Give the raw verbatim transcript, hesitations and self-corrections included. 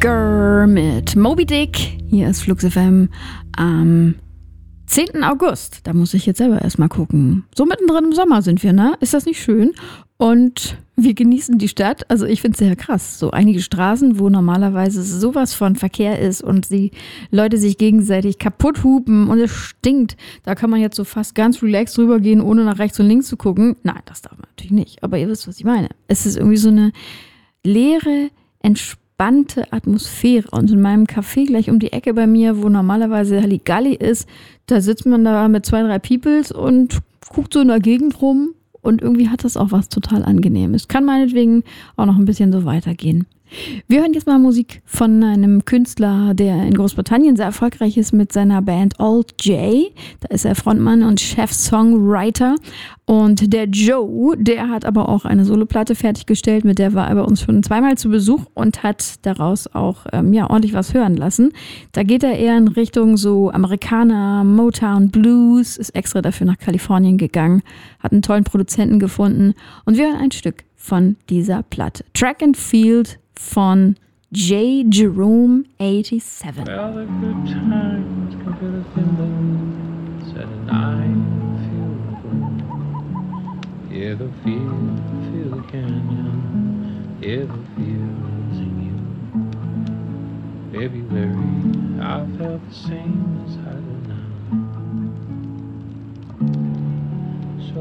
Grr mit Moby Dick. Hier ist Flux F M am zehnten August. Da muss ich jetzt selber erstmal gucken. So mittendrin im Sommer sind wir, ne? Ist das nicht schön? Und wir genießen die Stadt. Also ich finde es sehr krass. So einige Straßen, wo normalerweise sowas von Verkehr ist und die Leute sich gegenseitig kaputt hupen und es stinkt. Da kann man jetzt so fast ganz relaxed rübergehen, ohne nach rechts und links zu gucken. Nein, das darf man natürlich nicht. Aber ihr wisst, was ich meine. Es ist irgendwie so eine leere, entspannte Atmosphäre. Und in meinem Café gleich um die Ecke bei mir, wo normalerweise Halligalli ist, da sitzt man da mit zwei, drei Peoples und guckt so in der Gegend rum. Und irgendwie hat das auch was total Angenehmes. Kann meinetwegen auch noch ein bisschen so weitergehen. Wir hören jetzt mal Musik von einem Künstler, der in Großbritannien sehr erfolgreich ist mit seiner Band Old J. Da ist er Frontmann und Chef-Songwriter. Und der Joe, der hat aber auch eine Soloplatte fertiggestellt, mit der war er bei uns schon zweimal zu Besuch und hat daraus auch ähm, ja, ordentlich was hören lassen. Da geht er eher in Richtung so Amerikaner, Motown, Blues, ist extra dafür nach Kalifornien gegangen, hat einen tollen Produzenten gefunden und wir hören ein Stück von dieser Platte. Track and Field von J. Jerome eighty-seven. Well, the good times come to the window, said and I feel good. Hear the field, feel the canyon, hear the fields in you. February, I felt the same as I did.